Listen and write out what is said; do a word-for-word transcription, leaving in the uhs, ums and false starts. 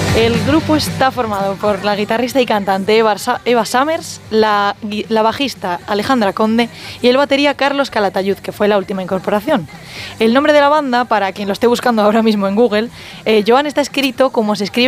El grupo está formado por la guitarrista y cantante Eva, Eva Summers, la, la bajista Alejandra Conde y el batería Carlos Calatayud, que fue la última incorporación. El nombre de la banda, para quien lo esté buscando ahora mismo en Google, eh, Joan está escrito como se escribe